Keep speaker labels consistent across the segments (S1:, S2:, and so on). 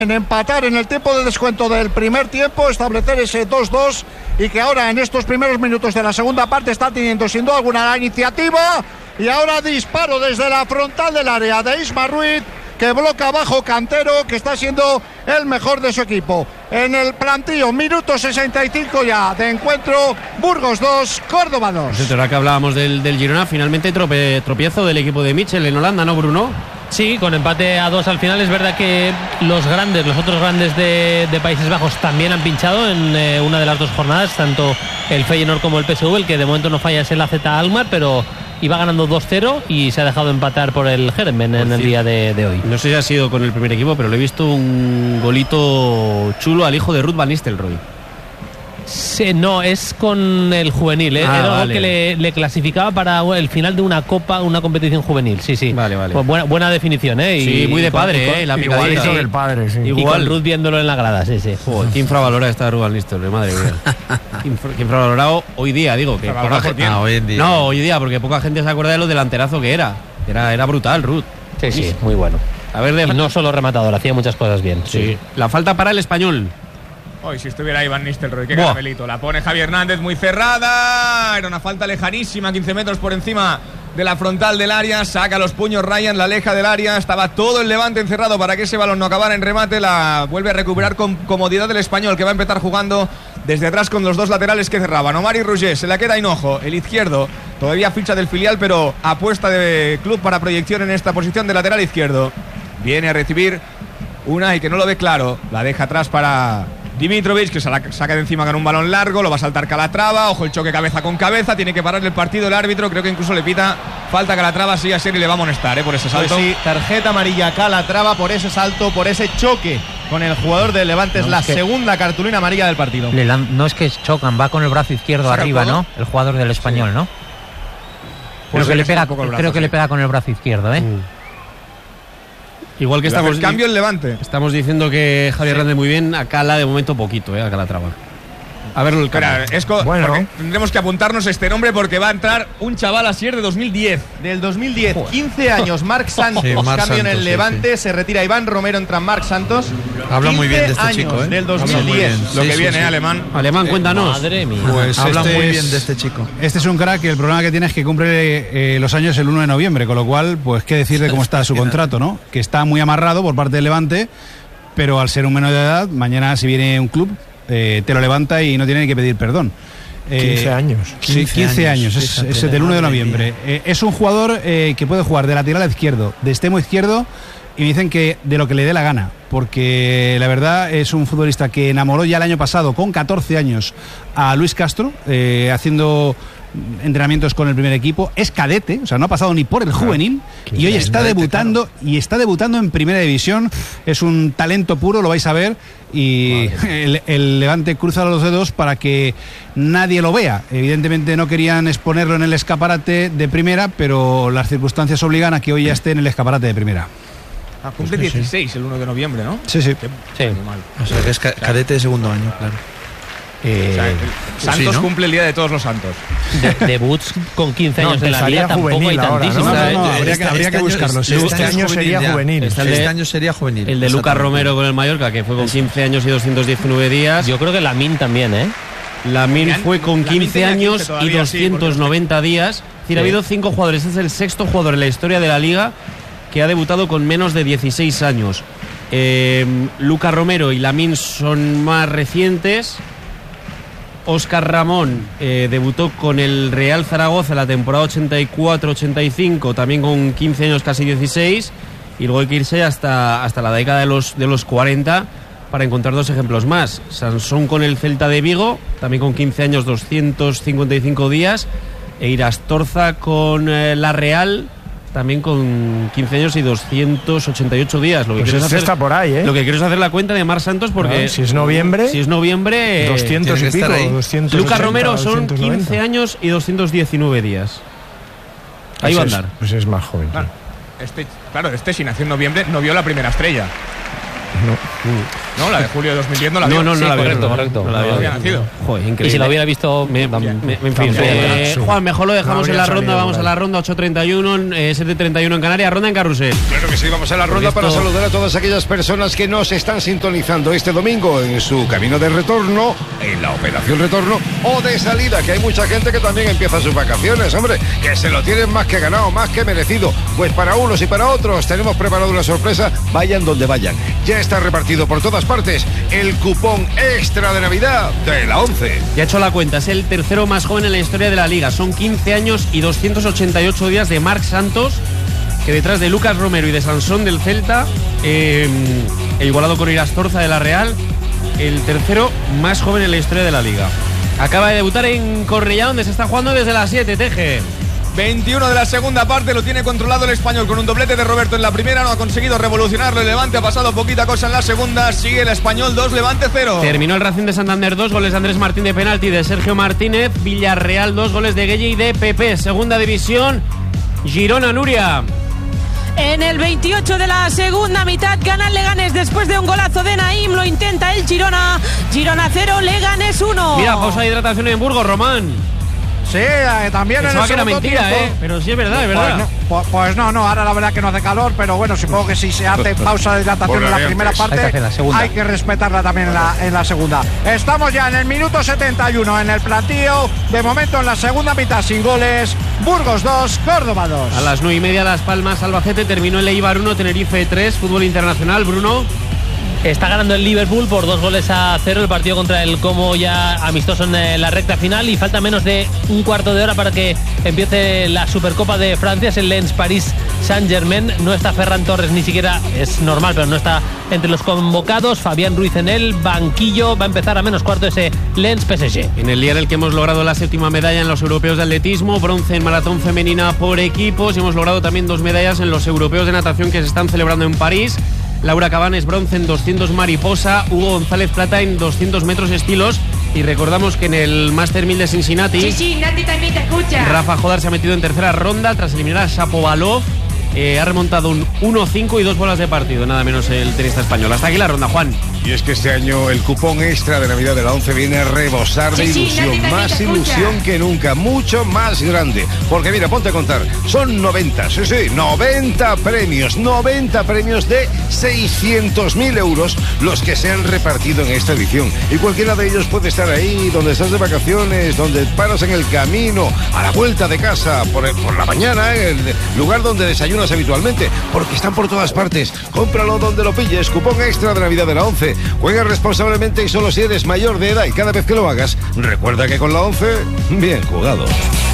S1: en empatar en el tiempo de descuento del primer tiempo, establecer ese 2-2 y que ahora en estos primeros minutos de la segunda parte está teniendo sin duda alguna la iniciativa. Y ahora disparo desde la frontal del área de Isma Ruiz, que bloca abajo Cantero, que está siendo el mejor de su equipo. En el plantío, minuto 65 ya de encuentro, Burgos 2, Córdoba 2.
S2: Pues ahora que hablábamos del Girona, finalmente tropiezo del equipo de Mitchell en Holanda, ¿no, Bruno?
S3: Sí, con empate a 2 al final. Es verdad que los otros grandes de Países Bajos también han pinchado en una de las dos jornadas, tanto el Feyenoord como el PSV. El que de momento no falla es el AZ Alkmaar, pero iba ganando 2-0 y se ha dejado empatar por el Heerenveen en el día de hoy.
S2: No sé si ha sido con el primer equipo, pero le he visto un golito chulo al hijo de Ruud van Nistelrooy.
S3: Sí, no, es con el juvenil, ¿eh? Era algo que le clasificaba para el final de una copa, una competición juvenil. Sí.
S2: Vale.
S3: Pues buena definición, ¿eh?
S2: Sí, muy de padre, la picadita
S4: del padre, sí.
S3: Y con Ruud viéndolo en la grada, sí.
S2: Joder, qué infravalorada está Ruud van Nistelrooy, madre mía. Qué infravalorado hoy día, digo. Que poca gente,
S4: hoy en día.
S2: No, hoy día, porque poca gente se acuerda de lo delanterazo que era. Era brutal, Ruud.
S3: Sí, muy bueno.
S2: A ver,
S3: y no solo rematador, hacía muchas cosas bien.
S2: Sí. La falta para el Español.
S5: Hoy si estuviera ahí Van Nistelrooy, qué caramelito. La pone Javi Hernández muy cerrada. Era una falta lejanísima, 15 metros por encima de la frontal del área. Saca los puños Ryan, la aleja del área. Estaba todo el Levante encerrado para que ese balón no acabara en remate. La vuelve a recuperar con comodidad el Español, que va a empezar jugando desde atrás con los dos laterales que cerraban. Omar y Roger, se la queda Hinojo, el izquierdo. Todavía ficha del filial, pero apuesta de club para proyección en esta posición de lateral izquierdo. Viene a recibir una y que no lo ve claro. La deja atrás para Dimitrovic, que se la saca de encima con un balón largo, lo va a saltar Calatrava, ojo el choque cabeza con cabeza, tiene que parar el partido el árbitro, creo que incluso le pita falta a Calatrava, sí a Seri le va a amonestar por ese salto.
S6: Pues sí, tarjeta amarilla a Calatrava por ese salto, por ese choque con el jugador del Levante, es la segunda cartulina amarilla del partido.
S7: No es que chocan, va con el brazo izquierdo arriba, ¿no? El jugador del Español, sí. ¿no? Creo que le pega con el brazo izquierdo, ¿eh?
S2: Igual que estamos.
S5: Cambio el Levante.
S2: Estamos diciendo que Javier Hernández muy bien, a Cala de momento poquito, a Calatrava. A verlo el
S5: cara. Bueno, tendremos que apuntarnos este nombre porque va a entrar un chaval Asier de 2010.
S6: Del 2010, 15 años, Marc Santos, cambio en el Levante, se retira Iván Romero, entra Marc Santos.
S4: Habla muy bien de este chico,
S6: del 2010.
S5: Lo que viene, Alemán.
S2: Alemán, cuéntanos.
S3: Madre mía.
S4: Pues habla muy bien de este chico.
S8: Este es un crack y el problema que tiene es que cumple los años el 1 de noviembre, con lo cual, pues qué decir de cómo está su contrato, ¿no? Que está muy amarrado por parte del Levante, pero al ser un menor de edad, mañana si viene un club te lo levanta y no tiene que pedir perdón.
S4: 15 años.
S8: Sí, 15 años. Es del 1 de noviembre. Es un jugador que puede jugar de lateral izquierdo, de extremo izquierdo, y me dicen que de lo que le dé la gana, porque la verdad es un futbolista que enamoró ya el año pasado, con 14 años, a Luis Castro, haciendo entrenamientos con el primer equipo. Es cadete, o sea, no ha pasado ni por el juvenil, y hoy está debutando, y está debutando en primera división. Es un talento puro, lo vais a ver, y el Levante cruza los dedos para que nadie lo vea. Evidentemente no querían exponerlo en el escaparate de primera, pero las circunstancias obligan a que hoy ya esté en el escaparate de primera.
S5: Cumple 16 el 1 de noviembre, ¿no?
S8: Sí.
S4: O sea, que es cadete de segundo año, claro.
S5: Santos cumple el día de todos los santos.
S3: Debuts con 15 años en la liga tampoco hay tantísimos.
S8: Habría que buscarlos.
S4: Este año sería juvenil. Este año sería juvenil.
S2: El de Lucas Romero con el Mallorca, que fue con 15 años y 219 días.
S3: Yo creo que Lamine también, ¿eh?
S2: Lamine fue con 15 años y 290 días. Es decir, ha habido 5 jugadores. Este es el sexto jugador en la historia de la liga que ha debutado con menos de 16 años. Lucas Romero y Lamine son más recientes. Óscar Ramón debutó con el Real Zaragoza en la temporada 84-85, también con 15 años, casi 16, y luego hay que irse hasta la década de los 40 para encontrar 2 ejemplos más. Sansón con el Celta de Vigo, también con 15 años, 255 días, e Irastorza con la Real, también con 15 años y 288 días. Lo que
S4: pues este está por ahí, ¿eh?
S2: Lo que quiero es hacer la cuenta de Marc Santos porque...
S4: Claro, si es noviembre...
S2: 200
S4: y pico, 280,
S2: Lucas Romero son
S4: 290.
S2: 15 años y 219 días. Ahí va a andar.
S4: Pues es más joven.
S5: Claro, este si nació en noviembre no vio la primera estrella. No, la de julio de 2010 no la vio.
S2: No la vio.
S3: Correcto.
S2: No la
S5: había nacido.
S2: Joder, increíble.
S3: Y si la hubiera visto,
S2: en fin. Juan, mejor lo dejamos en la ronda. Vamos a la ronda 8:31, 7:31 en Canarias. Ronda en Carrusel.
S9: Claro que sí, vamos a la ronda para saludar a todas aquellas personas que nos están sintonizando este domingo en su camino de retorno, en la operación retorno o de salida, que hay mucha gente que también empieza sus vacaciones, hombre, que se lo tienen más que ganado, más que merecido. Pues para unos y para otros tenemos preparado una sorpresa, vayan donde vayan. Ya está repartido por todas partes el cupón extra de Navidad de la 11.
S2: Ya he hecho la cuenta, es el tercero más joven en la historia de la Liga. Son 15 años y 288 días de Marc Santos, que detrás de Lucas Romero y de Sansón del Celta, igualado con Irastorza de la Real, el tercero más joven en la historia de la Liga. Acaba de debutar en Cornellá, donde se está jugando desde las 7, Teje.
S5: 21 de la segunda parte, lo tiene controlado el Español con un doblete de Roberto en la primera, no ha conseguido revolucionarlo el Levante, ha pasado poquita cosa en la segunda, sigue el Español 2, Levante 0.
S2: Terminó el Racing de Santander 2, goles de Andrés Martín de penalti, de Sergio Martínez. Villarreal 2, goles de Gueye y de Pepe. Segunda división, Girona, Nuria.
S10: En el 28 de la segunda mitad gana el Leganés después de un golazo de Naim, lo intenta el Girona 0, Leganés 1.
S2: Mira, pausa de hidratación en Burgos, Román.
S1: Sí, también
S2: pensaba
S1: en el
S2: que era mentira,
S1: tiempo.
S2: pero sí es verdad, es verdad.
S1: Pues no, ahora la verdad que no hace calor, pero bueno, supongo que si se hace pausa de hidratación en la primera parte, hay que respetarla también en la segunda. Estamos ya en el minuto 71 en el plantío, de momento en la segunda mitad sin goles, Burgos 2, Córdoba 2.
S2: A las 9:30 Las Palmas, Albacete, terminó el Eibar 1, Tenerife 3, fútbol internacional, Bruno.
S3: Está ganando el Liverpool por 2-0 el partido contra el Como, ya amistoso en la recta final, y falta menos de un cuarto de hora para que empiece la Supercopa de Francia. Es el Lens Paris Saint-Germain. No está Ferran Torres, ni siquiera, es normal, pero no está entre los convocados. Fabián Ruiz en el banquillo. Va a empezar a menos cuarto ese Lens PSG.
S2: En el día en el que hemos logrado la 7ª medalla en los europeos de atletismo, bronce en maratón femenina por equipos, y hemos logrado también 2 medallas en los europeos de natación que se están celebrando en París. Laura Cabanes bronce en 200 mariposa, Hugo González plata en 200 metros estilos, y recordamos que en el Master 1000 de Cincinnati,
S10: Sí, Nati también te escucha.
S2: Rafa Jodar se ha metido en tercera ronda tras eliminar a Shapovalov. Ha remontado un 1-5 y 2 bolas de partido, nada menos el tenista español. Hasta aquí la ronda, Juan.
S9: Y es que este año el cupón extra de Navidad de la 11 viene a rebosar de ilusión, más ilusión que nunca, mucho más grande. Porque mira, ponte a contar, son 90 premios, 90 premios de 600.000 euros los que se han repartido en esta edición. Y cualquiera de ellos puede estar ahí, donde estás de vacaciones, donde paras en el camino, a la vuelta de casa, por la mañana, en el lugar donde desayunas habitualmente, porque están por todas partes. Cómpralo donde lo pilles, cupón extra de Navidad de la 11. Juega responsablemente y solo si eres mayor de edad, y cada vez que lo hagas, recuerda que con la 11, bien jugado.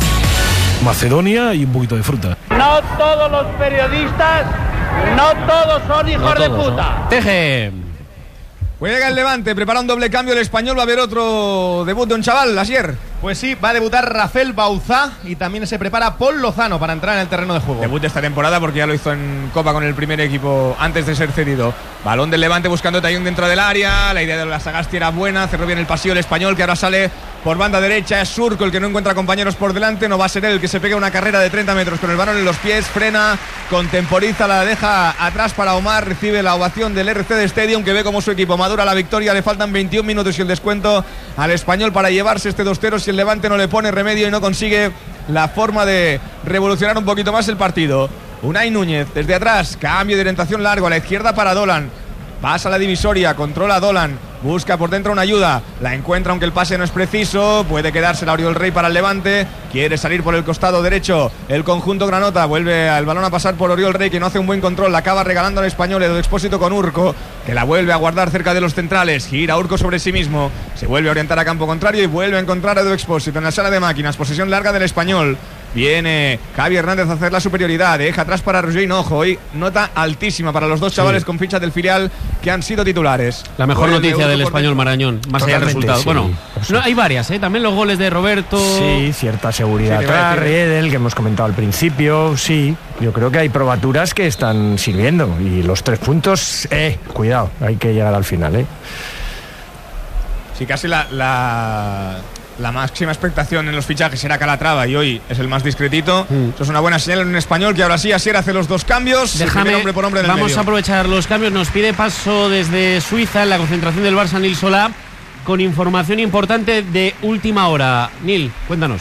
S11: Macedonia y un poquito de fruta.
S12: No todos los periodistas, no todos son hijos de puta.
S2: ¿No? Teje.
S5: Pues llega el Levante, prepara un doble cambio el Español, va a haber otro debut de un chaval, Asier.
S6: Pues sí, va a debutar Rafael Bauzá y también se prepara Paul Lozano para entrar en el terreno de juego.
S5: Debut de esta temporada porque ya lo hizo en Copa con el primer equipo antes de ser cedido. Balón del Levante buscando Tayón dentro del área, la idea de la Sagasti era buena, cerró bien el pasillo el Español, que ahora sale por banda derecha, es Surco el que no encuentra compañeros por delante, no va a ser él el que se pega una carrera de 30 metros con el balón en los pies, frena, contemporiza, la deja atrás para Omar, recibe la ovación del RCD Stadium, que ve como su equipo madura la victoria, le faltan 21 minutos y el descuento al Español para llevarse este 2-0 si el Levante no le pone remedio y no consigue la forma de revolucionar un poquito más el partido. Unai Núñez desde atrás, cambio de orientación largo a la izquierda para Dolan, pasa la divisoria, controla Dolan, busca por dentro una ayuda, la encuentra aunque el pase no es preciso, puede quedarse la Oriol Rey para el Levante, quiere salir por el costado derecho el conjunto granota, vuelve al balón a pasar por Oriol Rey, que no hace un buen control, la acaba regalando al Español Edu Expósito con Urco, que la vuelve a guardar cerca de los centrales, gira Urco sobre sí mismo, se vuelve a orientar a campo contrario y vuelve a encontrar a Edu Expósito en la sala de máquinas, posesión larga del Español. Viene Javi Hernández a hacer la superioridad, deja atrás para Roger Hinojo, hoy nota altísima para los dos chavales con ficha del filial que han sido titulares.
S2: La mejor noticia del Español Marañón, más allá del resultado. Sí. Bueno, no, hay varias, también los goles de Roberto.
S4: Sí, cierta seguridad atrás, Riedel, que hemos comentado al principio, sí. Yo creo que hay probaturas que están sirviendo y los 3 puntos, cuidado, hay que llegar al final,
S5: Sí, casi la la máxima expectación en los fichajes era Calatrava y hoy es el más discretito. Eso es una buena señal en un español que ahora sí, Asier hace los 2 cambios.
S2: Déjame,
S5: hombre por hombre
S2: vamos
S5: medio.
S2: a aprovechar los cambios. Nos pide paso desde Suiza en la concentración del Barça Nil Solá con información importante de última hora. Nil, cuéntanos.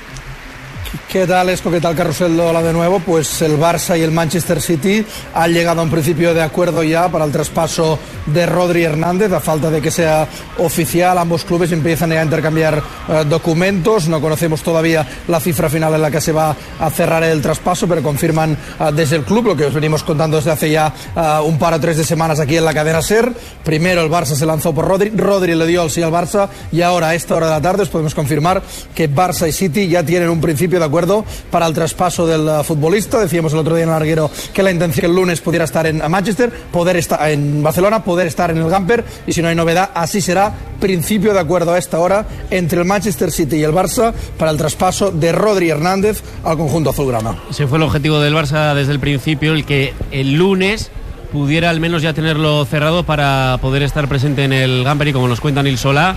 S13: ¿Qué tal, Esco? ¿Qué tal, Carrusel? Hola de nuevo. Pues el Barça y el Manchester City han llegado a un principio de acuerdo ya para el traspaso de Rodri Hernández. A falta de que sea oficial, ambos clubes empiezan a intercambiar documentos. No conocemos todavía la cifra final en la que se va a cerrar el traspaso, pero confirman desde el club lo que os venimos contando desde hace ya un par o 3 de semanas aquí en la cadena SER. Primero el Barça se lanzó por Rodri, Rodri le dio el sí al Barça, y ahora a esta hora de la tarde os podemos confirmar que Barça y City ya tienen un principio de acuerdo para el traspaso del futbolista. Decíamos el otro día en el larguero que la intención que el lunes pudiera estar en Manchester, poder estar en Barcelona, poder estar en el Gamper, y si no hay novedad, así será. Principio de acuerdo a esta hora entre el Manchester City y el Barça para el traspaso de Rodri Hernández al conjunto azulgrana.
S2: Ese fue el objetivo del Barça desde el principio, el que el lunes pudiera al menos ya tenerlo cerrado para poder estar presente en el Gamper, y como nos cuenta Nil Solá,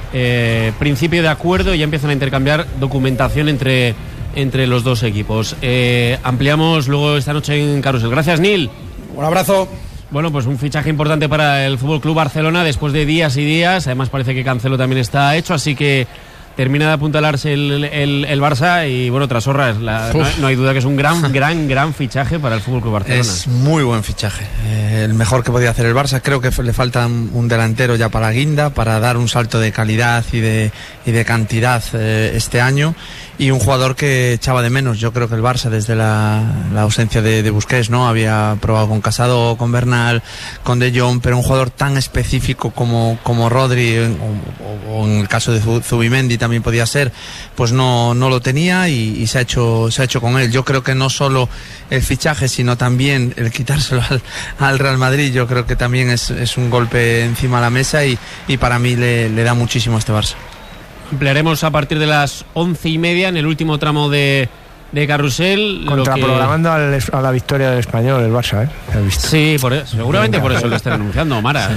S2: principio de acuerdo, y ya empiezan a intercambiar documentación entre los dos equipos. Ampliamos luego esta noche en Carrusel. Gracias, Nil.
S13: Un abrazo.
S2: Bueno, pues un fichaje importante para el FC Barcelona después de días y días. Además parece que Cancelo también está hecho, así que termina de apuntalarse el Barça, y bueno, Trasorra, no hay duda que es un gran fichaje para el FC Barcelona.
S14: Es muy buen fichaje, el mejor que podía hacer el Barça. Creo que le falta un delantero ya para Guinda, para dar un salto de calidad y de cantidad este año, y un jugador que echaba de menos. Yo creo que el Barça, desde la ausencia de Busquets, ¿no? Había probado con Casado, con Bernal, con De Jong, pero un jugador tan específico como Rodri, o en el caso de Zubimendi también podía ser, pues no lo tenía, y se ha hecho con él. Yo creo que no solo el fichaje, sino también el quitárselo al Real Madrid, yo creo que también es un golpe encima de la mesa, y para mí le da muchísimo a este Barça.
S2: Ampliaremos a partir de las 11:30 en el último tramo de Carrusel.
S4: Contraprogramando a la victoria del Español, el Barça, ¿eh?
S2: Sí, seguramente por eso lo está anunciando, Mara.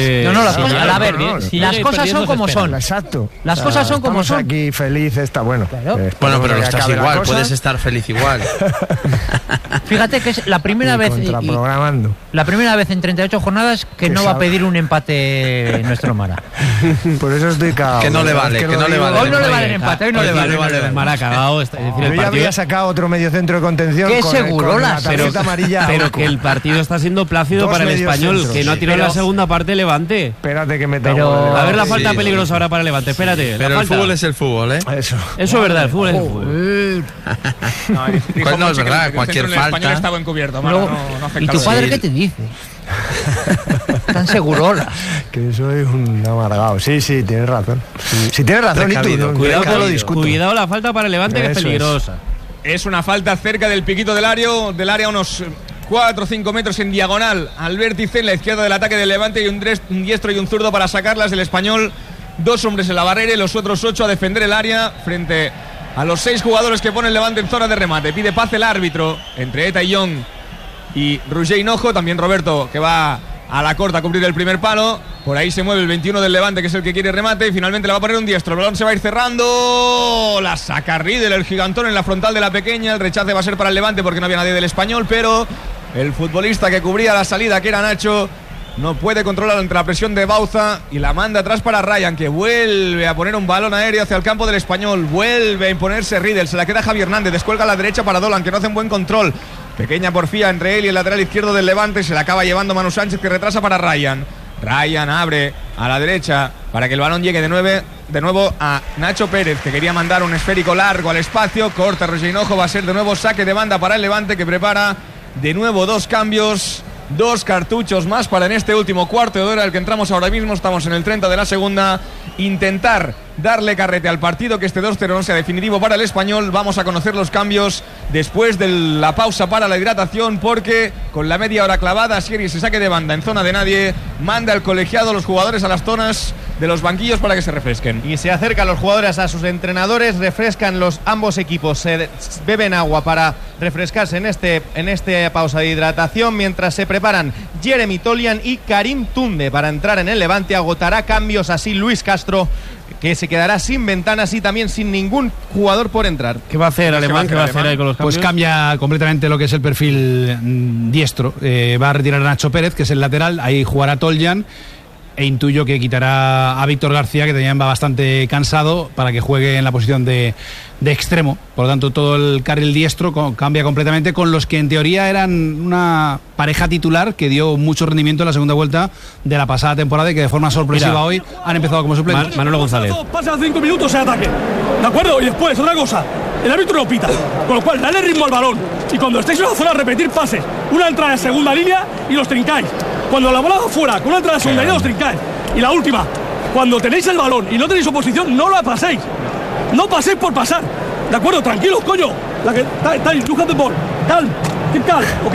S7: Las cosas son como son.
S4: Exacto.
S7: Las cosas son como son.
S4: Aquí feliz está bueno.
S7: Claro.
S14: Bueno, pero no estás igual, puedes estar feliz igual.
S7: Fíjate que es la primera vez.
S4: Contraprogramando.
S7: La primera vez en 38 jornadas que no va a pedir un empate nuestro Mara.
S4: Por eso estoy cagado.
S14: Que no le vale,
S7: Hoy no le vale el empate, hoy no le vale.
S2: Mara cagado.
S4: Yo ya había sacado otro medio centro de contención.
S7: Qué
S4: con
S7: segurola,
S4: la tarjeta amarilla.
S2: Pero que el partido está siendo plácido para el Español, centros, que no ha tirado en la segunda parte Levante.
S4: Espérate que me
S2: a ver la falta peligrosa ahora para el Levante. Espérate.
S14: Pero el fútbol es el fútbol, ¿eh?
S4: Eso
S2: es verdad, el fútbol es el fútbol.
S14: No, es verdad, cualquier falta.
S5: El español estaba encubierto, Mara, no afecta.
S7: ¿Y tu padre qué te dice? Tan segurola.
S4: Que soy un amargado. Sí, tienes razón. Si tienes razón,
S2: cuidado la falta para el Levante, que es peligrosa.
S5: Es una falta cerca del piquito del área, unos 4 o 5 metros en diagonal al vértice, en la izquierda del ataque del Levante, y un diestro y un zurdo para sacarlas del Español. 2 hombres en la barrera y los otros 8 a defender el área frente a los 6 jugadores que pone el Levante en zona de remate. Pide paz el árbitro entre Eta y Young y Roger Hinojo. También Roberto, que va a la corta a cubrir el primer palo. Por ahí se mueve el 21 del Levante, que es el que quiere remate, y finalmente le va a poner un diestro. El balón se va a ir cerrando. La saca Riedel, el gigantón, en la frontal de la pequeña. El rechace va a ser para el Levante porque no había nadie del Español, pero el futbolista que cubría la salida, que era Nacho, no puede controlar ante la presión de Bauza, y la manda atrás para Ryan, que vuelve a poner un balón aéreo hacia el campo del Español. Vuelve a imponerse Riedel, se la queda Javi Hernández, descuelga a la derecha para Dolan, que no hace un buen control. Pequeña porfía entre él y el lateral izquierdo del Levante. Se la acaba llevando Manu Sánchez, que retrasa para Ryan. Ryan abre a la derecha para que el balón llegue de nuevo a Nacho Pérez, que quería mandar un esférico largo al espacio. Corta Roger Hinojo, va a ser de nuevo saque de banda para el Levante, que prepara de nuevo 2 cambios, 2 cartuchos más para en este último cuarto de hora, el que entramos ahora mismo. Estamos en el 30 de la segunda. Intentar darle carrete al partido, que este 2-0 no sea definitivo para el Español. Vamos a conocer los cambios después de la pausa para la hidratación, porque con la media hora clavada, Asier se saque de banda en zona de nadie, manda el colegiado a los jugadores a las zonas de los banquillos para que se refresquen.
S6: Y se acercan los jugadores a sus entrenadores, refrescan ambos equipos, se beben agua para refrescarse en este pausa de hidratación, mientras se preparan Jeremy Tolian y Karim Tunde para entrar en el Levante. Agotará cambios así Luis Castro que se quedará sin ventanas y también sin ningún jugador por entrar.
S2: ¿Qué va a hacer Alemán? ¿Qué va a hacer ahí con los cambios?
S8: Pues cambia completamente lo que es el perfil diestro. Va a retirar a Nacho Pérez, que es el lateral, ahí jugará Toljan. E intuyo que quitará a Víctor García, que también va bastante cansado, para que juegue en la posición de extremo. Por lo tanto, todo el carril diestro cambia completamente, con los que en teoría eran una pareja titular que dio mucho rendimiento en la segunda vuelta de la pasada temporada y que de forma sorpresiva hoy han empezado como suplentes.
S2: Manolo González.
S11: Pasan 5 minutos en ataque, ¿de acuerdo? Y después, otra cosa, el árbitro no pita, con lo cual dale ritmo al balón. Y cuando estéis en la zona, repetir pases. Una entrada en segunda línea y los trincáis. Cuando la bola va fuera, con una entrada en segunda línea los trincáis. Y la última, cuando tenéis el balón y no tenéis oposición, no la paséis. No paséis por pasar. ¿De acuerdo? Tranquilos, coño. La que look at the ball. Calm. Keep calm. ¿Ok?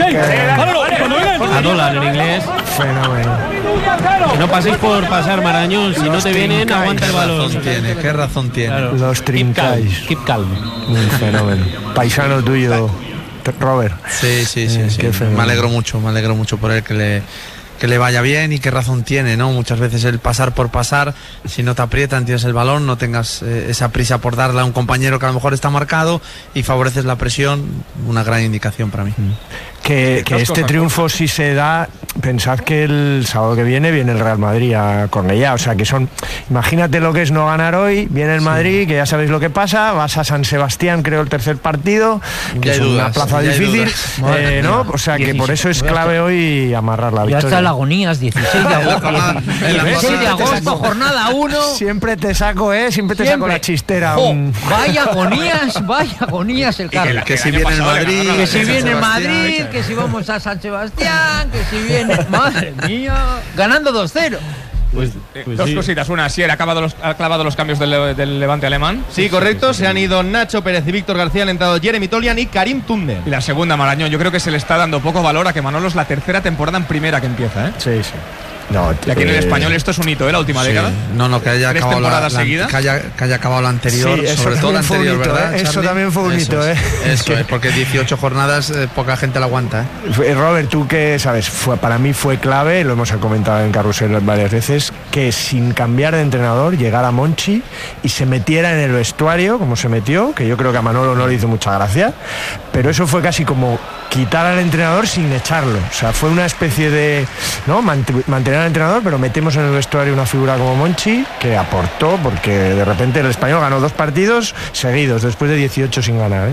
S2: A dólar en inglés.
S4: Fenómeno.
S2: Que no paséis por pasar, Marañón. Si no te vienen, aguanta el balón.
S14: ¿Qué razón tiene?
S2: Claro.
S4: Los trincáis.
S2: Keep calm.
S4: Un fenómeno. Paisano tuyo, Robert.
S14: Sí. Me alegro mucho por él, que le vaya bien. Y qué razón tiene, ¿no? Muchas veces el pasar por pasar, si no te aprietan, tienes el balón, no tengas esa prisa por darle a un compañero que a lo mejor está marcado y favoreces la presión, una gran indicación para mí.
S4: Que este triunfo, si se da, pensad que el sábado que viene el Real Madrid a Cornellá, o sea que imagínate lo que es no ganar hoy, viene el Madrid, que ya sabéis lo que pasa, vas a San Sebastián, creo, el tercer partido, que es una plaza difícil, ¿no? O sea que por eso es clave hoy amarrar la victoria.
S7: Ya está la agonías, 16 de agosto, 16 de agosto, jornada 1.
S4: Siempre te saco la chistera.
S7: Vaya agonías el Carlos.
S14: Que si viene el Madrid,
S7: que si viene el Madrid, que si vamos a San Sebastián, que si viene, madre mía, ganando 2-0.
S5: Pues dos cositas. Una, si ha clavado los cambios del Levante alemán.
S6: Sí, correcto. Se han ido Nacho Pérez y Víctor García, han entrado Jeremy Toljan y Karim Tunde.
S5: Y la segunda, Marañón, yo creo que se le está dando poco valor a que Manolo es la tercera temporada en primera que empieza, ¿eh?
S4: Sí. No,
S5: y aquí en el español esto es un hito, ¿eh? La última década.
S14: No, que haya acabado
S5: seguidas.
S14: Que haya acabado la anterior, sobre todo la anterior,
S4: hito,
S14: ¿verdad?
S4: Eso también fue un hito, ¿eh?
S14: Eso es, porque 18 jornadas poca gente la aguanta, ¿eh?
S4: Robert, tú que sabes, para mí fue clave, lo hemos comentado en Carrusel varias veces, que sin cambiar de entrenador llegara Monchi y se metiera en el vestuario como se metió, que yo creo que a Manolo no le hizo mucha gracia, pero eso fue casi como quitar al entrenador sin echarlo. O sea, fue una especie de, ¿no?, mantener al entrenador, pero metemos en el vestuario una figura como Monchi, que aportó, porque de repente el español ganó 2 partidos seguidos después de 18 sin ganar, ¿eh?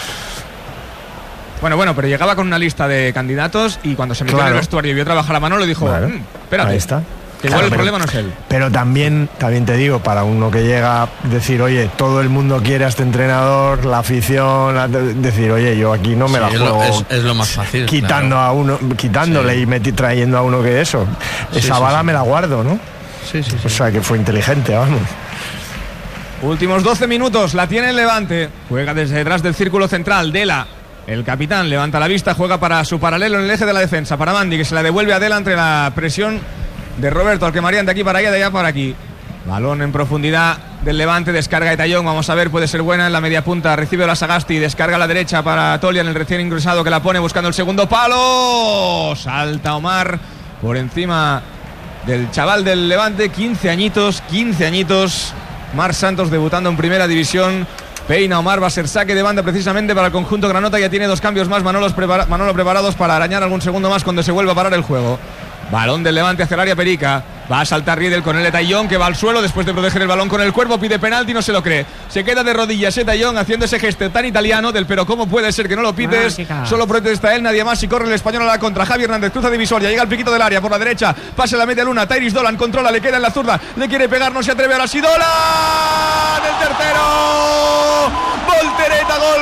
S5: Bueno, pero llegaba con una lista de candidatos y cuando se metió en el vestuario y vio trabajar a Manolo dijo, espérate,
S4: ahí está.
S5: Que igual el problema no es él.
S4: Pero también te digo, para uno que llega, decir, oye, todo el mundo quiere a este entrenador, la afición, decir, oye, yo aquí no me la juego.
S14: Es lo más fácil.
S4: Quitándole y trayendo a uno que eso. Esa bala me la guardo, ¿no?
S14: Sí.
S4: O sea, que fue inteligente, vamos.
S5: Últimos 12 minutos, la tiene el Levante. Juega desde detrás del círculo central. Dela, el capitán, levanta la vista, juega para su paralelo en el eje de la defensa. Para Mandi, que se la devuelve a Dela entre la presión de Roberto, al que marían de aquí para allá, de allá para aquí. Balón en profundidad del Levante, descarga de Tallón, vamos a ver, puede ser buena en la media punta, recibe la Sagasti, descarga a la derecha para Toljan, el recién ingresado, que la pone buscando el segundo palo. Salta Omar por encima del chaval del Levante, 15 añitos. Mar Santos debutando en primera división. Peina Omar, va a ser saque de banda precisamente para el conjunto granota. Ya tiene 2 cambios más Manolo preparados para arañar algún segundo más cuando se vuelva a parar el juego. Balón del Levante hacia el área Perica. Va a saltar Riedel con el de Tallón, que va al suelo después de proteger el balón con el cuerpo. Pide penalti, no se lo cree. Se queda de rodillas Tallón haciendo ese gesto tan italiano del pero ¿cómo puede ser que no lo pites? Solo protesta él, nadie más. Y corre el español a la contra. Javi Hernández cruza divisoria, llega al piquito del área por la derecha. Pasa la media luna. Tairis Dolan controla, le queda en la zurda. Le quiere pegar, no se atreve. Ahora sí Dolan. El tercero. Voltereta, gol.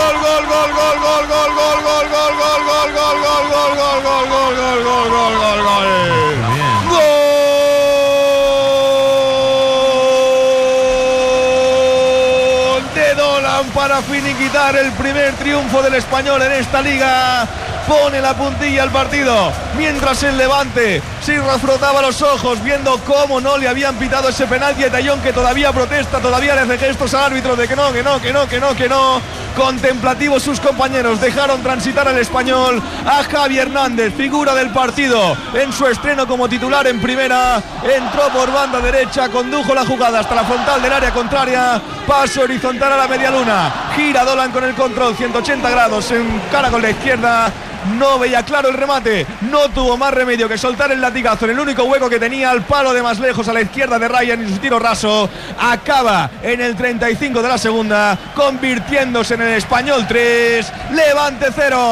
S5: Para finiquitar el primer triunfo del español en esta liga, pone la puntilla al partido, mientras el Levante Sí, frotaba los ojos viendo cómo no le habían pitado ese penalti a Tallón, que todavía protesta, todavía le hace gestos al árbitro de que no. Contemplativos sus compañeros, dejaron transitar al español, a Javi Hernández, figura del partido en su estreno como titular en primera. Entró por banda derecha, condujo la jugada hasta la frontal del área contraria, pase horizontal a la medialuna, gira Dolan con el control, 180 grados, encara con la izquierda. No veía claro el remate, no tuvo más remedio que soltar el latigazo en el único hueco que tenía, al palo de más lejos a la izquierda de Ryan, y su tiro raso acaba en el 35 de la segunda, convirtiéndose en el Español 3, Levante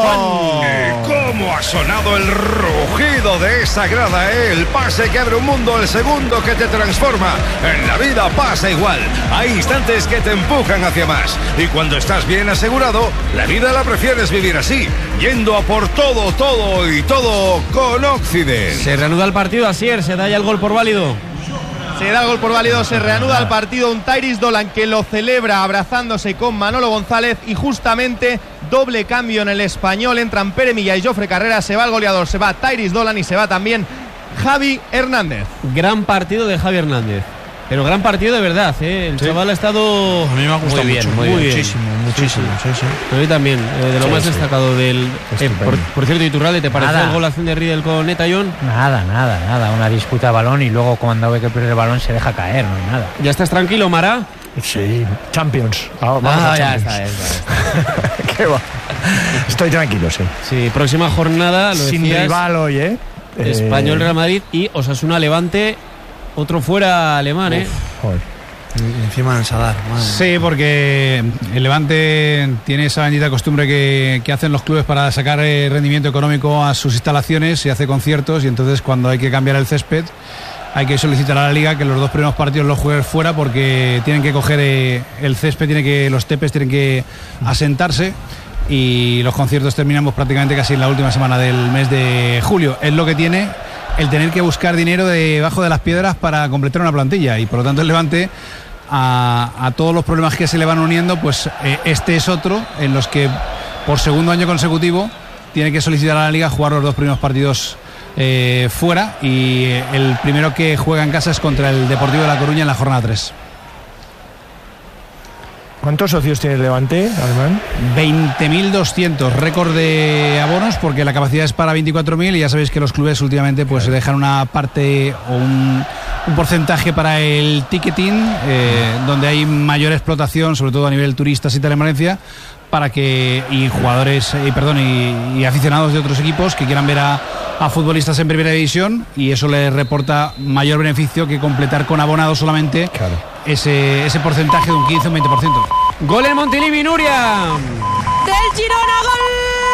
S5: 0.
S9: ¿Cómo ha sonado el rugido de esa grada? El pase que abre un mundo, el segundo que te transforma. En la vida pasa igual, hay instantes que te empujan hacia más, y cuando estás bien asegurado, la vida la prefieres vivir así, yendo a por todo y todo con Occident.
S2: Se reanuda el partido, Asier, se da ya el gol por válido.
S6: Se da el gol por válido, se reanuda el partido. Un Tyrese Dolan que lo celebra abrazándose con Manolo González, y justamente doble cambio en el Español. Entran Pere Milla y Jofre Carreras. Se va el goleador, se va Tyrese Dolan y se va también Javi Hernández.
S2: Gran partido de Javi Hernández. Pero gran partido de verdad, ¿eh? El chaval ha estado...
S14: A mí me ha gustado
S2: muy bien.
S14: Muchísimo. Sí.
S2: A mí también, de lo más destacado del... por cierto, Iturralde, ¿te pareció el golazo de Riedel con Netallón?
S7: Nada. Una disputa de balón y luego cuando ve que pierde el balón se deja caer, no hay nada.
S2: ¿Ya estás tranquilo, Mara?
S4: Sí, Champions. Vamos a Champions.
S2: Ya está.
S4: Qué va. Estoy tranquilo, sí.
S2: Sí, próxima jornada, lo
S4: sin
S2: decías,
S4: rival hoy, ¿eh?
S2: Español, Real Madrid y Osasuna Levante. Otro fuera alemán,
S4: Joder.
S14: Encima del Sadar.
S8: Sí, porque el Levante tiene esa bendita costumbre que hacen los clubes para sacar rendimiento económico a sus instalaciones y hace conciertos, y entonces cuando hay que cambiar el césped hay que solicitar a la Liga que los 2 primeros partidos los jueguen fuera, porque tienen que coger el césped, los tepes tienen que asentarse, y los conciertos terminamos prácticamente casi en la última semana del mes de julio. Es lo que tiene el tener que buscar dinero debajo de las piedras para completar una plantilla, y por lo tanto el Levante, a todos los problemas que se le van uniendo, pues este es otro en los que por segundo año consecutivo tiene que solicitar a la Liga jugar los 2 primeros partidos fuera, y el primero que juega en casa es contra el Deportivo de La Coruña en la jornada 3.
S4: ¿Cuántos socios tiene el Levante, Alemán?
S8: 20.200, récord de abonos, porque la capacidad es para 24.000, y ya sabéis que los clubes últimamente pues dejan una parte o un porcentaje para el ticketing, donde hay mayor explotación, sobre todo a nivel turistas y tal en Valencia, para que jugadores y aficionados de otros equipos que quieran ver a futbolistas en primera división, y eso les reporta mayor beneficio que completar con abonados solamente ese porcentaje de un 15 o un 20%.
S2: Gol en Montilivi, Nuria.
S10: Del Girona, gol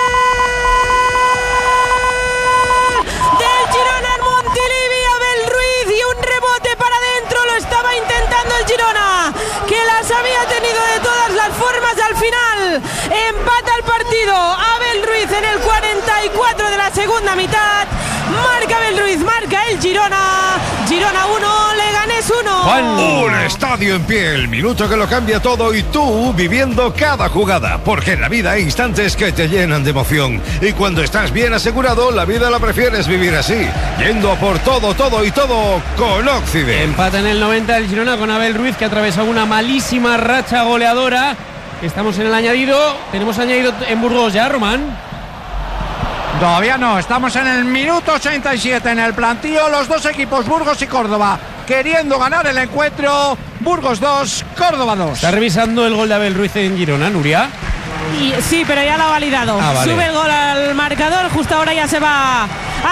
S10: del Girona en Montilivi. Abel Ruiz, y un rebote para adentro. Lo estaba intentando el Girona, que las había tenido de todas las formas. Al final empata el partido Abel Ruiz en el 44 de la segunda mitad. Marca Abel Ruiz, marca el Girona. Girona 1, Leganés 1.
S9: Un estadio en pie, el minuto que lo cambia todo, y tú viviendo cada jugada, porque en la vida hay instantes que te llenan de emoción, y cuando estás bien asegurado, la vida la prefieres vivir así, yendo a por todo y todo con Occident.
S2: Empata en el 90 el Girona con Abel Ruiz, que ha atravesado una malísima racha goleadora. Estamos en el añadido. Tenemos añadido en Burgos ya, Román.
S1: Todavía no, estamos en el minuto 87 en el plantío. Los 2 equipos, Burgos y Córdoba, queriendo ganar el encuentro. Burgos 2, Córdoba 2.
S2: Está revisando el gol de Abel Ruiz en Girona, Nuria.
S10: Sí, pero ya lo ha validado.
S2: Vale.
S10: Sube el gol al marcador. Justo ahora ya se va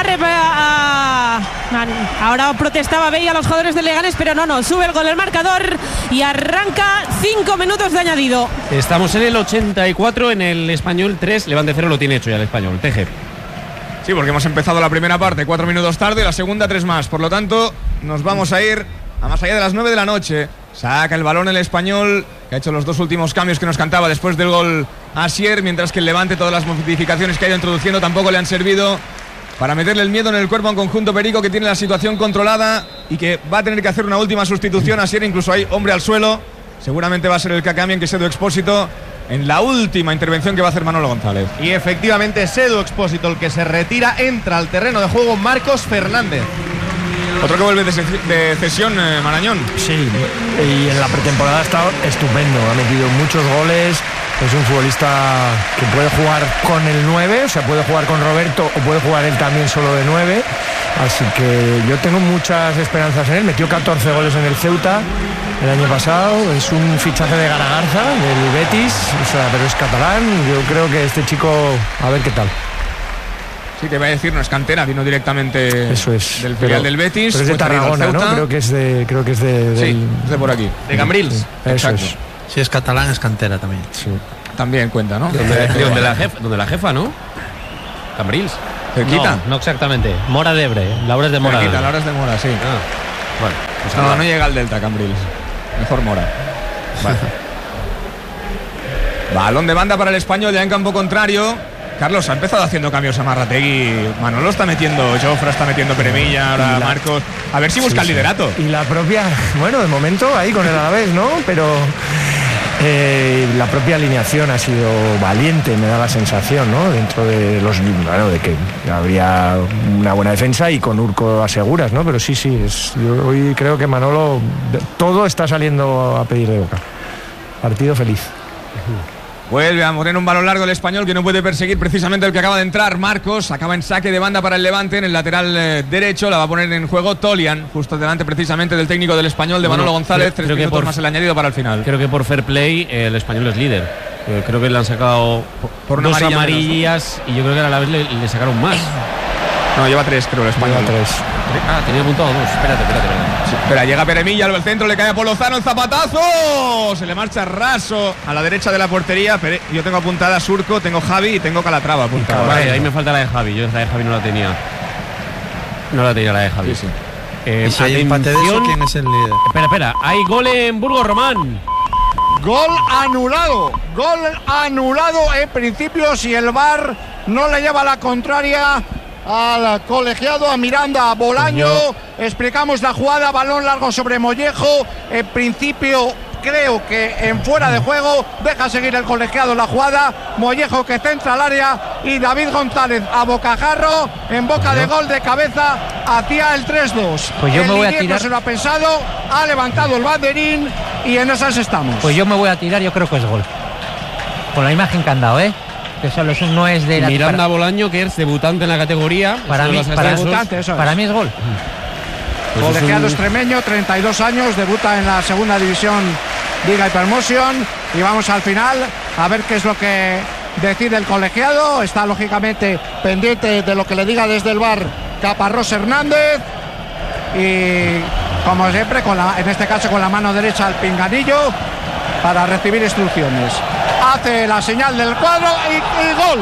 S10: ahora protestaba Bey a los jugadores de Leganés, pero no, sube el gol al marcador y arranca 5 minutos de añadido.
S2: Estamos en el 84, en el Español 3, Levante 0 lo tiene hecho ya el Español. Teje.
S5: Sí, porque hemos empezado la primera parte 4 minutos tarde, la segunda 3 más. Por lo tanto, nos vamos a ir a más allá de las 9 de la noche. Saca el balón el Español, que ha hecho los 2 últimos cambios que nos cantaba después del gol Asier, mientras que el Levante, todas las modificaciones que ha ido introduciendo tampoco le han servido para meterle el miedo en el cuerpo a un conjunto perico que tiene la situación controlada y que va a tener que hacer una última sustitución. Asier, incluso hay hombre al suelo, seguramente va a ser el Kakami, en que Sedu Expósito en la última intervención que va a hacer Manolo González.
S6: Y efectivamente es Edu Expósito el que se retira, entra al terreno de juego Marcos Fernández.
S5: Otro que vuelve de cesión, Marañón.
S4: Sí, y en la pretemporada ha estado estupendo, ha metido muchos goles, es un futbolista que puede jugar con el 9, o sea, puede jugar con Roberto o puede jugar él también solo de 9, así que yo tengo muchas esperanzas en él. Metió 14 goles en el Ceuta el año pasado, es un fichaje de Garagarza, del Betis, o sea, pero es catalán. Yo creo que este chico, a ver qué tal.
S5: Sí, te voy a decir, no es cantera, vino directamente
S4: eso es,
S5: del filial del Betis.
S4: Pero es de Tarragona, ¿no? Creo que es de
S5: sí, es de por aquí.
S6: De Cambrils.
S4: Sí, eso es.
S14: Si es catalán, es cantera también.
S4: Sí.
S5: También cuenta, ¿no?
S2: Donde la jefa, ¿no? Cambrils.
S5: ¿Cerquita?
S3: No exactamente. Mora de Ebre. Lauras de Mora.
S5: Cerquita, Lauras de Mora, sí.
S2: Bueno, pues
S5: no llega al Delta, Cambrils. Mejor Mora. Vale. Balón de banda para el Español, ya en campo contrario. Carlos, ha empezado haciendo cambios a Marrategui. Manolo está metiendo, Jofra está metiendo Peremilla, ahora Marcos. A ver si busca el liderato.
S4: Y la propia, bueno, de momento ahí con el Alavés, ¿no? Pero la propia alineación ha sido valiente, me da la sensación, ¿no? Dentro de los, bueno, de que habría una buena defensa y con Urco aseguras, ¿no? Pero sí, yo hoy creo que Manolo todo está saliendo a pedir de boca. Partido feliz.
S5: Vuelve a poner un balón largo el Español, que no puede perseguir precisamente el que acaba de entrar, Marcos. Acaba en saque de banda para el Levante en el lateral derecho. La va a poner en juego Tolian, justo delante precisamente del técnico del Español, de Manolo González. 3 minutos más el añadido para el final.
S2: Creo que por fair play el Español es líder. Creo que le han sacado por dos amarillas y yo creo que a la vez le sacaron más.
S5: No, lleva 3, creo, el Español.
S4: Lleva 3.
S2: Tenía apuntado 2. Espérate.
S5: Sí, espera, llega Peremilla al centro, le cae a Polozano, el zapatazo. Se le marcha raso a la derecha de la portería. Yo tengo apuntada a Surco, tengo Javi y tengo Calatrava apuntada.
S2: Vale, ahí me falta la de Javi. Yo la de Javi no la tenía. No la tenía la de Javi.
S5: Sí.
S14: ¿Y si hay empate de eso, quién es el líder?
S2: Espera. Hay gol en Burgos, Román.
S1: Gol anulado en principio, si el VAR no le lleva la contraria al colegiado, a Miranda, a Bolaño. Explicamos la jugada, balón largo sobre Mollejo. En principio creo que en fuera de juego, deja seguir el colegiado la jugada. Mollejo que centra al área y David González a bocajarro, en boca de gol de cabeza hacia el 3-2.
S7: Pues yo me voy a tirar.
S1: Se lo ha pensado, ha levantado el banderín y en esas estamos.
S7: Pues yo me voy a tirar, yo creo que es gol. Con la imagen que han dado, que solo no es de la
S2: Miranda Bolaño, que es debutante en la categoría.
S7: Para mí es gol.
S1: Pues colegiado extremeño, 32 años, debuta en la segunda división Liga Hypermotion. Y vamos al final a ver qué es lo que decide el colegiado. Está lógicamente pendiente de lo que le diga desde el VAR Caparrós Hernández. Y como siempre, en este caso con la mano derecha al pinganillo para recibir instrucciones. Hace la señal del cuadro y gol.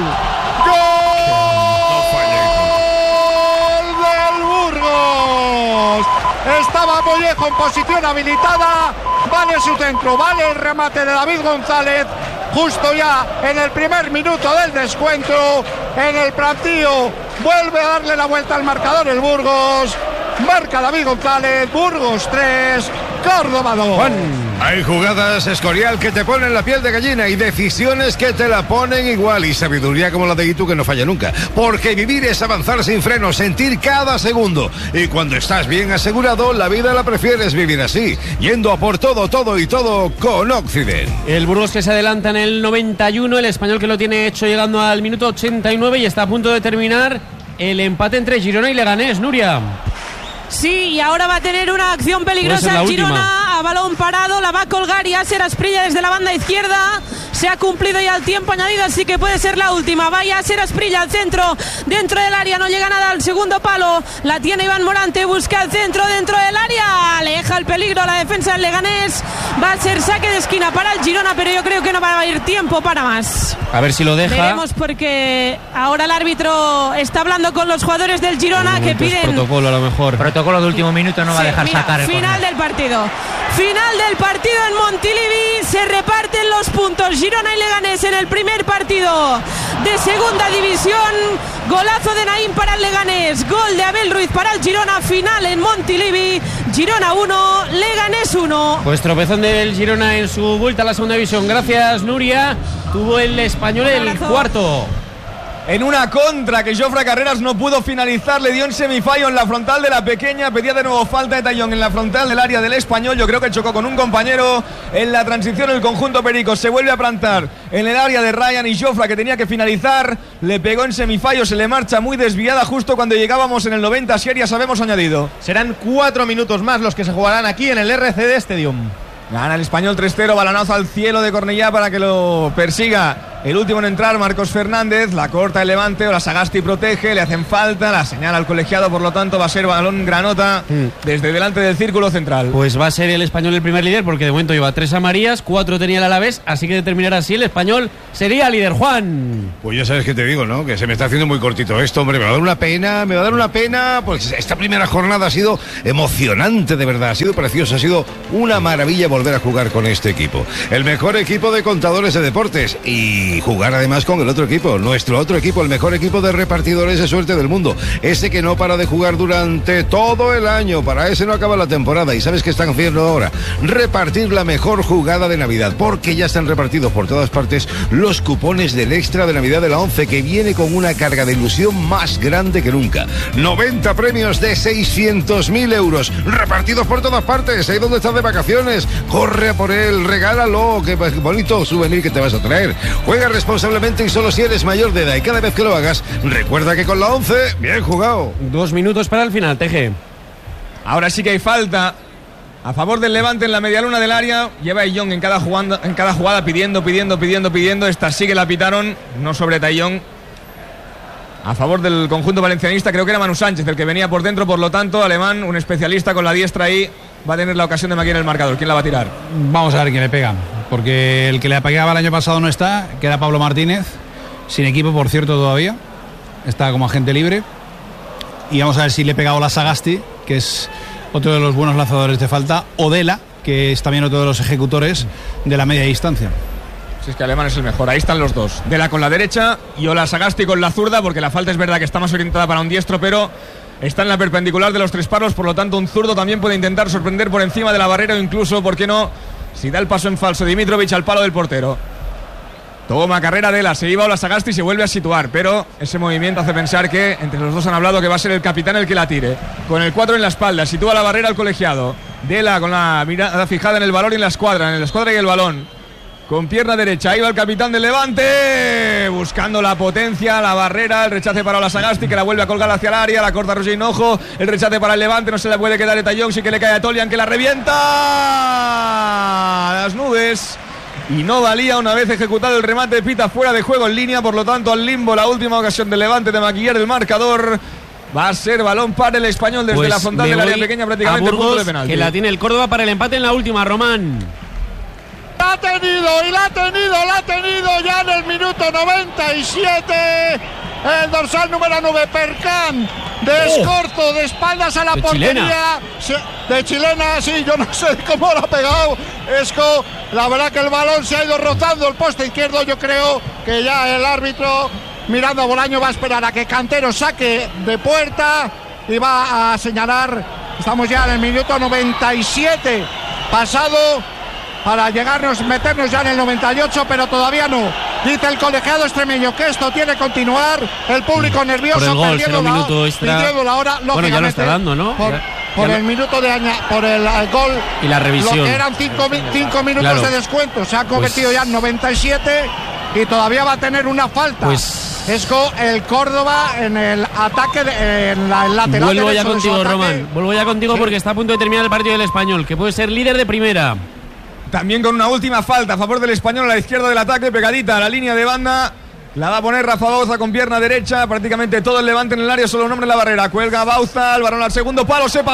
S1: ¡Gol del Burgos! Estaba Mollejo en posición habilitada. Vale su centro, vale el remate de David González. Justo ya en el primer minuto del descuento. En el plantío vuelve a darle la vuelta al marcador el Burgos. Marca David González. Burgos 3, Córdoba 2.
S9: Hay jugadas, Escorial, que te ponen la piel de gallina y decisiones que te la ponen igual, y sabiduría como la de Gitu que no falla nunca, porque vivir es avanzar sin freno, sentir cada segundo, y cuando estás bien asegurado, la vida la prefieres vivir así, yendo a por todo con Occident.
S2: El Burgos que se adelanta en el 91, el Español que lo tiene hecho llegando al minuto 89 y está a punto de terminar el empate entre Girona y Leganés. Nuria.
S10: Sí, y ahora va a tener una acción peligrosa el Girona, a balón parado, la va a colgar y Aser Asprilla desde la banda izquierda. Se ha cumplido ya el tiempo añadido, así que puede ser la última. Vaya Aser Asprilla al centro, dentro del área, no llega nada al segundo palo. La tiene Iván Morante, busca el centro dentro del área, aleja el peligro a la defensa del Leganés. Va a ser saque de esquina para el Girona, pero yo creo que no va a ir tiempo para más.
S2: A ver si lo deja.
S10: Veremos, porque ahora el árbitro está hablando con los jugadores del Girona que piden
S2: protocolo, a lo mejor.
S7: Protocolo de último minuto, no va a dejar sacar el
S10: final del partido. Final del partido en Montilivi. Se reparten los puntos Girona y Leganés en el primer partido de segunda división. Golazo de Naín para el Leganés. Gol de Abel Ruiz para el Girona. Final en Montilivi. Girona 1, Leganés 1.
S2: Pues tropezón del Girona en su vuelta a la segunda división. Gracias, Nuria. Tuvo el Español el cuarto.
S5: En una contra que Jofre Carreras no pudo finalizar, le dio en semifallo en la frontal de la pequeña, pedía de nuevo falta de Tallón en la frontal del área del Español. Yo creo que chocó con un compañero en la transición. El conjunto perico se vuelve a plantar en el área de Ryan, y Jofre, que tenía que finalizar, le pegó en semifallo, se le marcha muy desviada justo cuando llegábamos en el 90, si ya sabemos añadido.
S6: Serán 4 minutos más los que se jugarán aquí en el RCD Stadium.
S5: Gana el Español 3-0, balonazo al cielo de Cornellá para que lo persiga el último en entrar, Marcos Fernández. La corta el Levante, o la Sagasti protege, le hacen falta, la señala al colegiado, por lo tanto va a ser balón Granota desde delante del círculo central.
S2: Pues va a ser el Español el primer líder, porque de momento lleva 3 amarillas, 4 tenía el Alavés, así que de terminar así el Español sería líder. Juan.
S9: Pues ya sabes que te digo, ¿no? Que se me está haciendo muy cortito esto, hombre. Me va a dar una pena, pues esta primera jornada ha sido emocionante, de verdad, ha sido preciosa, ha sido una maravilla volver a jugar con este equipo. El mejor equipo de contadores de deportes, y jugar además con el otro equipo, nuestro otro equipo, el mejor equipo de repartidores de suerte del mundo, ese que no para de jugar durante todo el año. Para ese no acaba la temporada. ¿Y sabes qué están haciendo ahora? Repartir la mejor jugada de Navidad, porque ya están repartidos por todas partes los cupones del extra de Navidad de la 11, que viene con una carga de ilusión más grande que nunca. 90 premios de 600.000 euros repartidos por todas partes. Ahí donde estás de vacaciones, corre a por él, regálalo. Qué bonito souvenir que te vas a traer. Juega responsablemente y solo si eres mayor de edad, y cada vez que lo hagas, recuerda que con la 11, bien jugado.
S2: 2 minutos para el final, Teje.
S5: Ahora sí que hay falta a favor del Levante en la medialuna del área. Lleva a Young en cada jugada pidiendo. Esta sí que la pitaron, no sobre Tallón. A favor del conjunto valencianista, creo que era Manu Sánchez el que venía por dentro, por lo tanto, Alemán, un especialista con la diestra ahí, va a tener la ocasión de maquillar el marcador. ¿Quién la va a tirar?
S8: Vamos a ver quién le pega, porque el que le pegaba el año pasado no está, que era Pablo Martínez, sin equipo, por cierto, todavía. Está como agente libre. Y vamos a ver si le pega Ola Sagasti, que es otro de los buenos lanzadores de falta, o Dela, que es también otro de los ejecutores de la media distancia.
S5: Si es que Alemán es el mejor, ahí están los dos. Dela con la derecha y Ola Sagasti con la zurda, porque la falta es verdad que está más orientada para un diestro, pero está en la perpendicular de los 3 palos, por lo tanto un zurdo también puede intentar sorprender por encima de la barrera, o incluso, ¿por qué no?, si da el paso en falso Dimitrovic al palo del portero. Toma carrera Dela, se iba Ola Sagasti y se vuelve a situar, pero ese movimiento hace pensar que entre los dos han hablado que va a ser el capitán el que la tire. Con el 4 en la espalda, sitúa la barrera al colegiado. Dela con la mirada fijada en el balón y en la escuadra y el balón. Con pierna derecha, ahí va el capitán del Levante, buscando la potencia, la barrera, el rechace para Ola Sagasti, que la vuelve a colgar hacia el área, la corta Roger Hinojo, el rechace para el Levante, no se le puede quedar a Tallón, sí que le cae a Tolian, que la revienta a las nubes, y no valía una vez ejecutado el remate, pita fuera de juego en línea, por lo tanto al limbo la última ocasión del Levante de maquillar el marcador. Va a ser balón para el Español desde
S2: pues
S5: la frontal del área pequeña, prácticamente
S2: Burgos,
S5: punto de penalti.
S2: Que la tiene el Córdoba para el empate en la última, Román.
S1: La ha tenido ya en el minuto 97 el dorsal número 9, Percán, de Escorzo, de espaldas a la portería de chilena, sí, yo no sé cómo lo ha pegado Esco, la verdad que el balón se ha ido rozando el poste izquierdo. Yo creo que ya el árbitro, mirando a Bolaño, va a esperar a que Cantero saque de puerta y va a señalar. Estamos ya en el minuto 97 pasado para meternos ya en el 98, pero todavía no. Dice el colegiado extremeño que esto tiene que continuar. El público nervioso,
S2: por el gol,
S1: pidiendo la hora,
S2: bueno, ya lo está dando, ¿no?
S1: Por el minuto por el gol
S2: y la revisión.
S1: Lo que eran 5 minutos
S2: claro.
S1: De descuento. Se ha convertido ya en 97 y todavía va a tener una falta. Esco, el Córdoba en el ataque, en la lateral.
S2: Vuelvo ya contigo, Román. Vuelvo ya contigo, sí, porque está a punto de terminar el partido del Español, que puede ser líder de primera.
S5: También con una última falta a favor del Español a la izquierda del ataque, pegadita a la línea de banda. La va a poner Rafa Bauza con pierna derecha. Prácticamente todo el Levante en el área, solo un hombre en la barrera. Cuelga Bauza, el balón al segundo palo, se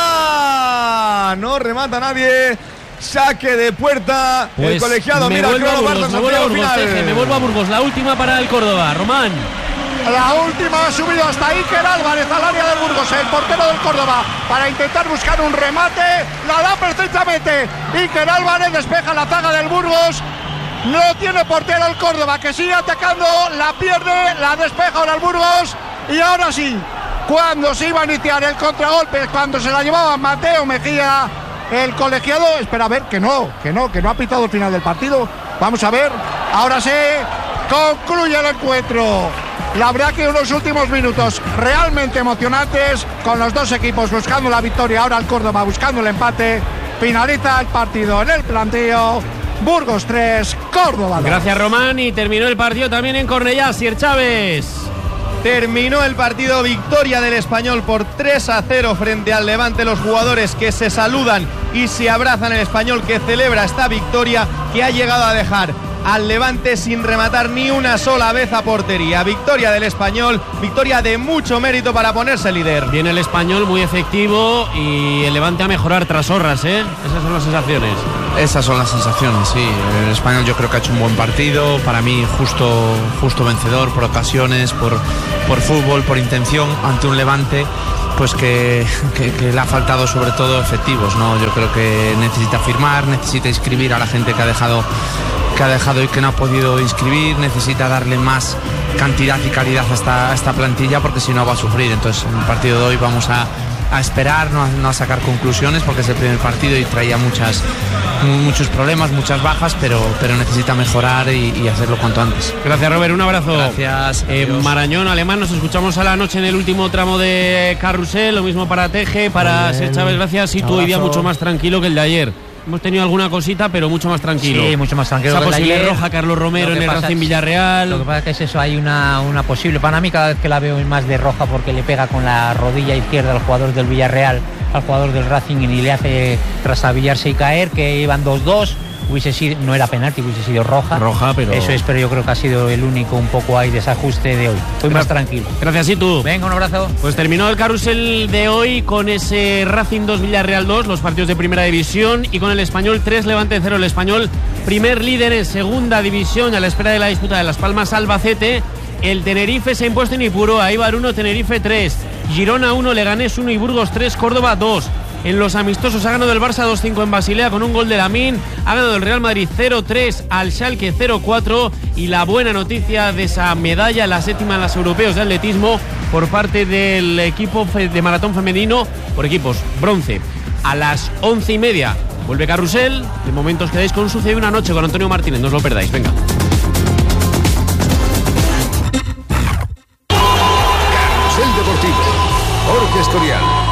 S5: pasea. No remata nadie. Saque de puerta. Pues el colegiado, mira,
S2: me vuelvo a Burgos. La última para el Córdoba, Román.
S1: La última ha subido hasta Iker Álvarez al área del Burgos, el portero del Córdoba, para intentar buscar un remate. La da perfectamente Iker Álvarez, despeja la zaga del Burgos No tiene portero el Córdoba, que sigue atacando, la pierde, la despeja ahora el Burgos. Y ahora sí, cuando se iba a iniciar el contragolpe, cuando se la llevaba Mateo Mejía, el colegiado, espera a ver, que no ha pitado el final del partido. Vamos a ver, ahora sí, concluye el encuentro. La verdad que unos últimos minutos realmente emocionantes, con los dos equipos buscando la victoria, ahora el Córdoba buscando el empate. Finaliza el partido en el planteo. Burgos 3, Córdoba 2.
S2: Gracias, Román, y terminó el partido también en Cornellá. Sier Chávez.
S6: Terminó el partido, victoria del Español por 3-0 frente al Levante. Los jugadores que se saludan y se abrazan, el Español que celebra esta victoria que ha llegado a dejar al Levante sin rematar ni una sola vez a portería. Victoria del Español, victoria de mucho mérito para ponerse líder.
S2: Viene el Español muy efectivo y el Levante a mejorar tras Horras, ¿eh? Esas son las sensaciones.
S14: Esas son las sensaciones, sí. El Español yo creo que ha hecho un buen partido. Para mí justo vencedor por ocasiones, por fútbol, por intención, ante un Levante pues que le ha faltado sobre todo efectivos, ¿no? Yo creo que necesita firmar, necesita inscribir a la gente que ha dejado y que no ha podido inscribir, necesita darle más cantidad y calidad a esta plantilla, porque si no va a sufrir. Entonces en el partido de hoy vamos a esperar, no a sacar conclusiones, porque es el primer partido y traía muchos problemas, muchas bajas, pero necesita mejorar y hacerlo cuanto antes.
S2: Gracias, Robert, un abrazo.
S14: Gracias.
S2: Marañón, Alemán, nos escuchamos a la noche en el último tramo de Carrusel, lo mismo para Teje, para Ser Chávez, gracias, y tu hoy día mucho más tranquilo que el de ayer. Hemos tenido alguna cosita, pero mucho más tranquilo.
S7: Sí, mucho más tranquilo.
S2: Esa posible roja Carlos Romero en el Racing Villarreal.
S7: Lo que pasa es que es eso, hay una posible. Para mí, cada vez que la veo es más de roja, porque le pega con la rodilla izquierda al jugador del Villarreal, al jugador del Racing, y le hace trasabillarse y caer, que iban 2-2. Hubiese sido, no era penalti, hubiese sido roja.
S2: Pero
S7: eso es, pero yo creo que ha sido el único un poco ahí desajuste de hoy. Estoy más tranquilo.
S2: Gracias, y tú.
S7: Venga, un abrazo.
S2: Pues terminó el carrusel de hoy con ese Racing 2 Villarreal 2, los partidos de primera división, y con el Español 3 Levante 0. El Español, primer líder en segunda división, a la espera de la disputa de Las Palmas Albacete. El Tenerife se ha impuesto en Ipurúa, Eibar 1, Tenerife 3, Girona 1, Leganés 1 y Burgos 3, Córdoba 2. En los amistosos ha ganado el Barça 2-5 en Basilea con un gol de Lamine, ha ganado el Real Madrid 0-3 al Schalke 0-4, y la buena noticia de esa medalla, la séptima en los europeos de atletismo por parte del equipo de maratón femenino por equipos, bronce. A las 11:30 vuelve Carrusel. De momento os quedáis con Sucede una noche con Antonio Martínez, no os lo perdáis, venga.
S9: Carrusel Deportivo, Jorge Escorial.